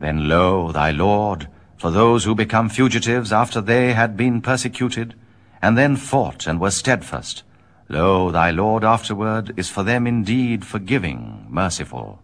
Then lo, thy Lord, for those who become fugitives after they had been persecuted, and then fought and were steadfast, lo, thy Lord afterward is for them indeed forgiving, merciful.